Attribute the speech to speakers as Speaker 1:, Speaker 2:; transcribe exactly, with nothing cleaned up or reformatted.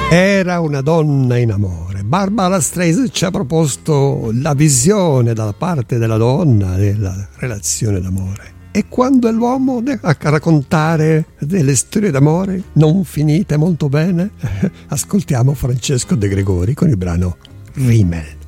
Speaker 1: Era una donna in amore. Barbara Streisand ci ha proposto la visione dalla parte della donna della relazione d'amore. E quando è l'uomo a raccontare delle storie d'amore non finite molto bene, ascoltiamo Francesco De Gregori con il brano Rimmel.